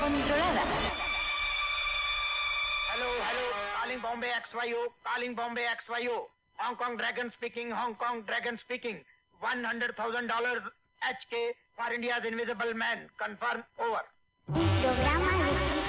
controlada. Hello, calling Bombay XYO. Hong Kong Dragon speaking. $100,000 HK for India's Invisible Man. Confirm, over. Un programa